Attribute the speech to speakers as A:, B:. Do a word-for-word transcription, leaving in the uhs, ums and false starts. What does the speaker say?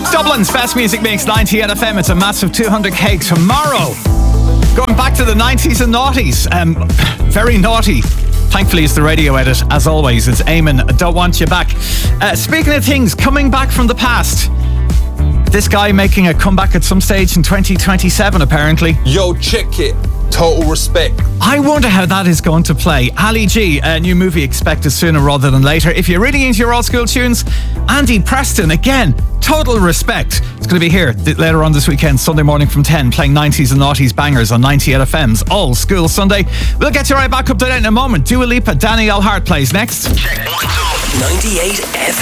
A: Dublin's Best Music Mix, ninety-eight F M. It's a massive two hundred K tomorrow. Going back to the nineties and noughties. Um, very naughty. Thankfully, it's the radio edit. As always, it's Eamon, Don't Want You Back. Uh, speaking of things coming back from the past, this guy making a comeback at some stage in twenty twenty-seven, apparently.
B: Yo, check it. Total Respect.
A: I wonder how that is going to play. Ali G, a new movie expected sooner rather than later. If you're really into your old school tunes, Andy Preston, again, Total Respect. It's going to be here th- later on this weekend, Sunday morning from ten, playing nineties and noughties bangers on ninety-eight F M's All School Sunday. We'll get you right back up to date in a moment. Dua Lipa, Danielle Hart plays next.
C: Check one, two. ninety-eight F